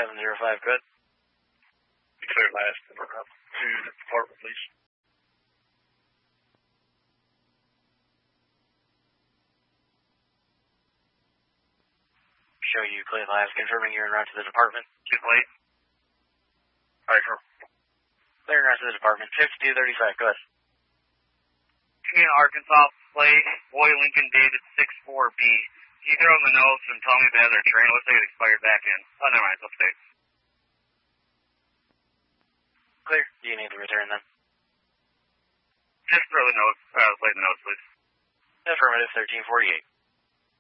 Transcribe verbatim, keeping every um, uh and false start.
seven zero five, good. Clear last number up to the department, please. Show you clear last, confirming you're en route to the department. Too late. All right, sir. Clear en route to the department, fifty-two thirty-five, go ahead. Arkansas plate, Boy Lincoln David six four B. Can you throw in the notes and tell me if it has our train? It looks like it expired back in. Oh, never mind, it's upstate. Clear. Do you need to return them? Just throw the notes, uh, play the notes, please. Affirmative, thirteen forty-eight.